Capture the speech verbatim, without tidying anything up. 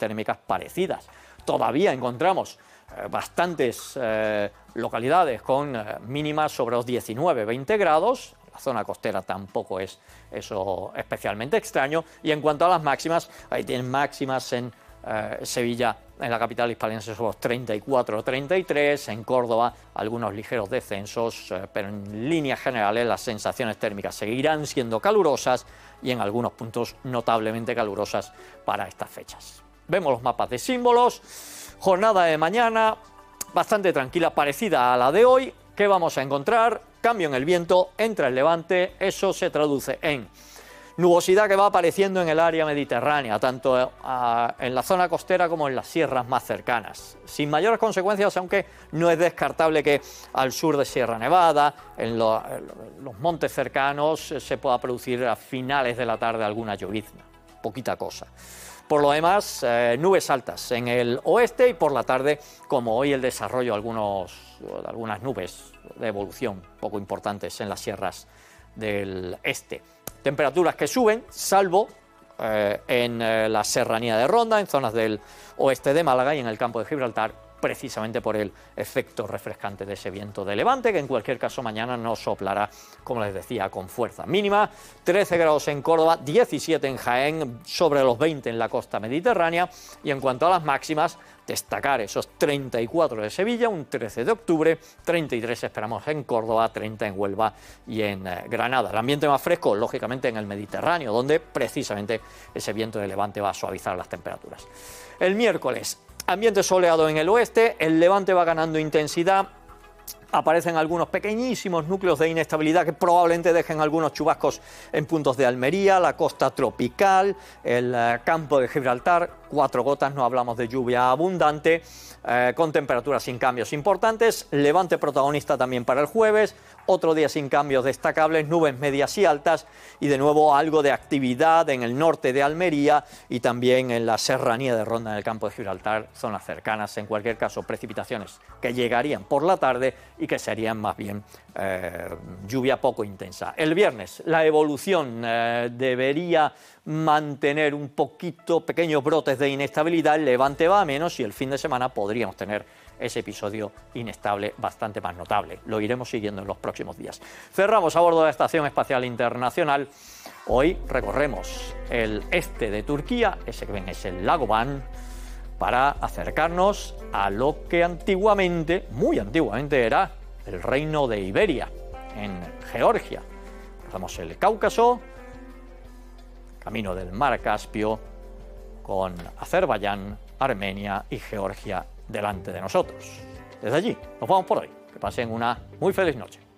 térmicas parecidas. Todavía encontramos eh, bastantes eh, localidades con eh, mínimas sobre los diecinueve veinte grados. La zona costera tampoco es eso especialmente extraño. Y en cuanto a las máximas, ahí tienen máximas en eh, Sevilla, en la capital hispalense, sobre los treinta y cuatro o treinta y tres, en Córdoba algunos ligeros descensos, eh, pero en líneas generales las sensaciones térmicas seguirán siendo calurosas y en algunos puntos notablemente calurosas para estas fechas. Vemos los mapas de símbolos, jornada de mañana bastante tranquila, parecida a la de hoy. ¿Qué vamos a encontrar? Cambio en el viento, entra el levante, eso se traduce en nubosidad que va apareciendo en el área mediterránea, tanto uh, en la zona costera como en las sierras más cercanas, sin mayores consecuencias, aunque no es descartable que al sur de Sierra Nevada, en, lo, en los montes cercanos, eh, se pueda producir a finales de la tarde alguna llovizna, poquita cosa. Por lo demás, eh, nubes altas en el oeste y por la tarde, como hoy, el desarrollo de algunos, algunas nubes de evolución poco importantes en las sierras del este. Temperaturas que suben, salvo eh, en eh, la serranía de Ronda, en zonas del oeste de Málaga y en el campo de Gibraltar, precisamente por el efecto refrescante de ese viento de levante, que en cualquier caso mañana no soplará, como les decía, con fuerza. Mínima, trece grados en Córdoba, diecisiete en Jaén, sobre los veinte en la costa mediterránea, y en cuanto a las máximas, destacar esos treinta y cuatro de Sevilla, un trece de octubre, treinta y tres esperamos en Córdoba, treinta en Huelva y en eh, Granada. El ambiente más fresco, lógicamente, en el Mediterráneo, donde precisamente ese viento de levante va a suavizar las temperaturas. El miércoles, ambiente soleado en el oeste, el levante va ganando intensidad, aparecen algunos pequeñísimos núcleos de inestabilidad que probablemente dejen algunos chubascos en puntos de Almería, la costa tropical, el eh, campo de Gibraltar, cuatro gotas, no hablamos de lluvia abundante, eh, con temperaturas sin cambios importantes, levante protagonista también para el jueves, otro día sin cambios destacables, nubes medias y altas y de nuevo algo de actividad en el norte de Almería y también en la serranía de Ronda, en el campo de Gibraltar, zonas cercanas, en cualquier caso precipitaciones que llegarían por la tarde y que serían más bien eh, lluvia poco intensa. El viernes la evolución eh, debería mantener un poquito pequeños brotes de inestabilidad, el levante va a menos y el fin de semana podríamos tener ese episodio inestable bastante más notable. Lo iremos siguiendo en los próximos días. Cerramos a bordo de la Estación Espacial Internacional. Hoy recorremos el este de Turquía, ese que ven es el lago Van, para acercarnos a lo que antiguamente, muy antiguamente, era el reino de Iberia, en Georgia. Cruzamos el Cáucaso, camino del mar Caspio, con Azerbaiyán, Armenia y Georgia delante de nosotros. Desde allí nos vamos por hoy. Que pasen una muy feliz noche.